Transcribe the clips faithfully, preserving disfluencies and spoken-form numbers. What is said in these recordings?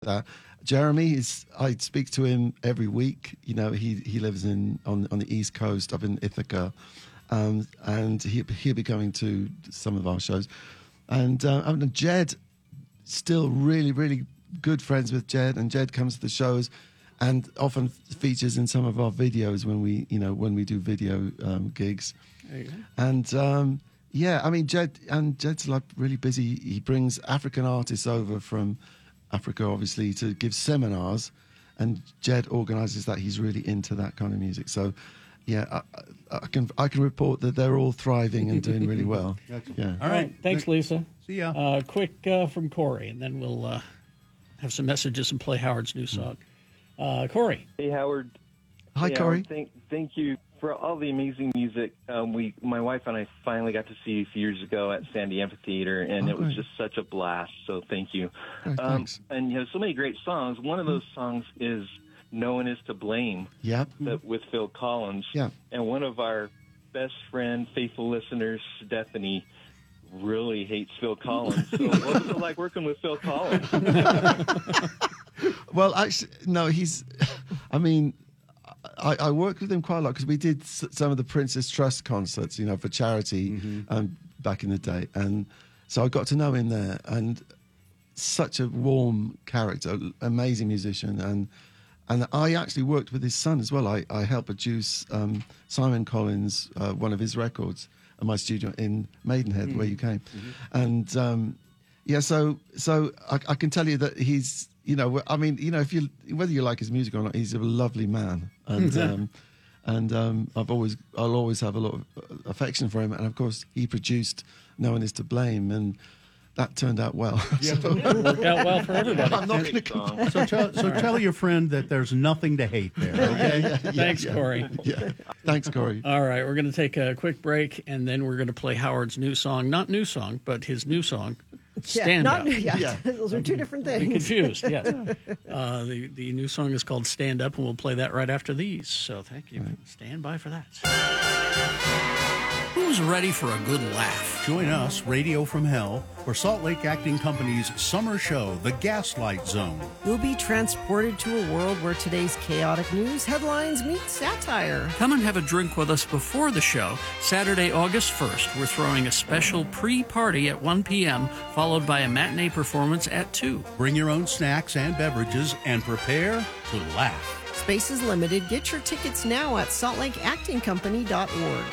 that. Jeremy is. I speak to him every week. You know, he he lives in on on the East Coast, up in Ithaca, um, and he he'll be coming to some of our shows. And uh, I mean, Jed, still really really good friends with Jed, and Jed comes to the shows, and often features in some of our videos when we you know when we do video um, gigs. There you go. And um, yeah, I mean, Jed and Jed's like really busy. He brings African artists over from Africa, obviously, to give seminars, and Jed organises that. He's really into that kind of music. So, yeah, I, I can I can report that they're all thriving and doing really well. Gotcha. Yeah. All right. Thanks, Lisa. See ya. Uh, quick uh, from Corey, and then we'll uh, have some messages and play Howard's new song. Uh, Corey. Hey, Howard. Hi, hey, Corey. Howard, thank, thank you for all the amazing music. Um, we, my wife and I finally got to see you a few years ago at Sandy Amphitheater, and Oh, it was great. just such a blast. So thank you. Great, um, thanks. and you have so many great songs. One of those songs is "No One Is to Blame" Yep. that, with Phil Collins. Yeah. And one of our best friend, faithful listeners, Stephanie, really hates Phil Collins. So what was it like working with Phil Collins? Well, actually, no, he's. I mean, I, I worked with him quite a lot because we did s- some of the Princess Trust concerts, you know, for charity um, back in the day, and so I got to know him there. And such a warm character, amazing musician, and and I actually worked with his son as well. I, I helped produce um, Simon Collins, uh, one of his records, at my studio in Maidenhead, mm-hmm. where you came, mm-hmm. and um, yeah, so so I, I can tell you that he's. You know, I mean, you know, if you whether you like his music or not, he's a lovely man, and um, and um, I've always, I'll always have a lot of affection for him. And of course, he produced "No One Is to Blame," and that turned out well. Yeah. So, It worked out well for everybody. I'm not going to complain. So tell, so tell your friend that there's nothing to hate there, okay? Yeah, yeah, Thanks, yeah. Corey. Yeah, thanks, Corey. All right, we're going to take a quick break, and then we're going to play Howard's new song. Not new song, but his new song, Stand yeah, not, Up. Yeah, Yeah. those are two different I'm things. confused, yes. Uh, the, the new song is called Stand Up, and we'll play that right after these. So thank you. Stand by for that. Who's ready for a good laugh? Join us, Radio from Hell, for Salt Lake Acting Company's summer show, The Gaslight Zone. You'll be transported to a world where today's chaotic news headlines meet satire. Come and have a drink with us before the show. Saturday, August first, we're throwing a special pre-party at one p.m., followed by a matinee performance at two. Bring your own snacks and beverages and prepare to laugh. Space is limited. Get your tickets now at salt lake acting company dot org.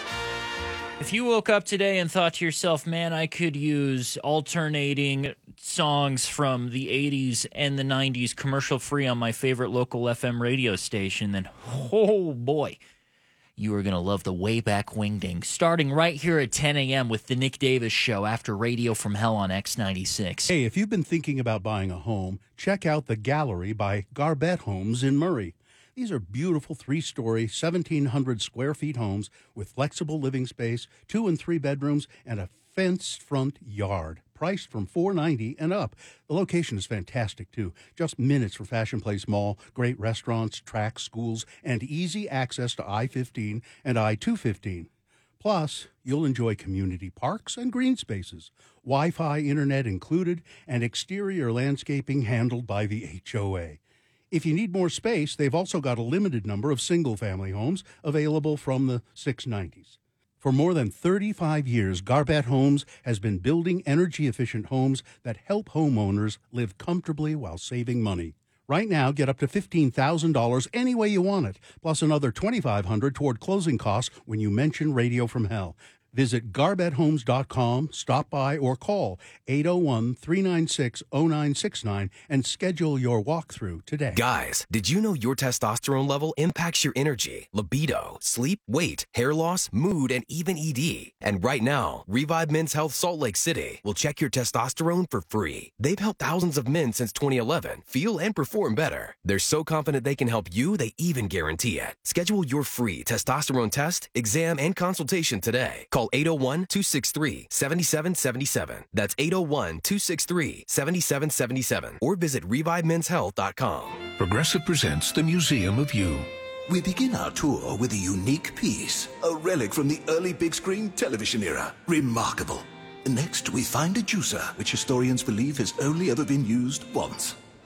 If you woke up today and thought to yourself, man, I could use alternating songs from the eighties and the nineties commercial free on my favorite local F M radio station, then oh boy, you are going to love the Wayback Wingding, starting right here at ten a.m. with the Nick Davis Show after Radio from Hell on X ninety-six. Hey, if you've been thinking about buying a home, check out The Gallery by Garbett Homes in Murray. These are beautiful three-story, seventeen hundred square feet homes with flexible living space, two and three bedrooms, and a fenced front yard. Priced from four hundred ninety dollars and up. The location is fantastic, too. Just minutes from Fashion Place Mall, great restaurants, tracks, schools, and easy access to I fifteen and I two fifteen. Plus, you'll enjoy community parks and green spaces, Wi-Fi internet included, and exterior landscaping handled by the H O A. If you need more space, they've also got a limited number of single-family homes available from the six nineties. For more than thirty-five years, Garbett Homes has been building energy-efficient homes that help homeowners live comfortably while saving money. Right now, get up to fifteen thousand dollars any way you want it, plus another twenty-five hundred dollars toward closing costs when you mention Radio from Hell. Visit garbett homes dot com, stop by, or call eight oh one, three nine six, oh nine six nine and schedule your walkthrough today. Guys, did you know your testosterone level impacts your energy, libido, sleep, weight, hair loss, mood, and even E D? And right now, Revive Men's Health Salt Lake City will check your testosterone for free. They've helped thousands of men since twenty eleven feel and perform better. They're so confident they can help you, they even guarantee it. Schedule your free testosterone test, exam, and consultation today. Call eight oh one, two six three, seven seven seven seven. That's eight oh one, two six three, seven seven seven seven. Or visit revive men's health dot com. Progressive presents the Museum of You. We begin our tour with a unique piece, a relic from the early big screen television era. Remarkable. Next, we find a juicer, which historians believe has only ever been used once.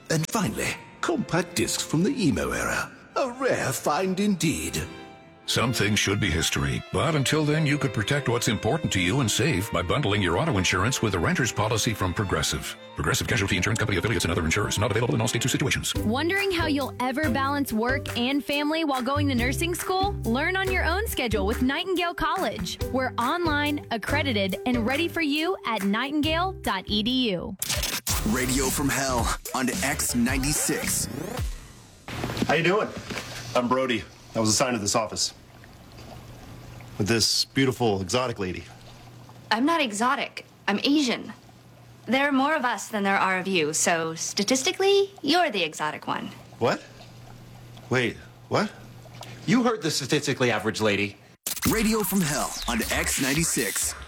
And finally, compact discs from the emo era. A rare find indeed. Some things should be history, but until then, you could protect what's important to you and save by bundling your auto insurance with a renter's policy from Progressive. Progressive Casualty Insurance Company affiliates and other insurers. Not available in all states or situations. Wondering how you'll ever balance work and family while going to nursing school? Learn on your own schedule with Nightingale College. We're online, accredited, and ready for you at nightingale dot e d u. Radio from Hell on X ninety-six. How you doing? I'm Brody. I was assigned to this office with this beautiful exotic lady. I'm not exotic. I'm Asian. There are more of us than there are of you, so statistically, you're the exotic one. What? Wait, what? You heard the statistically average lady. Radio from Hell on X ninety-six.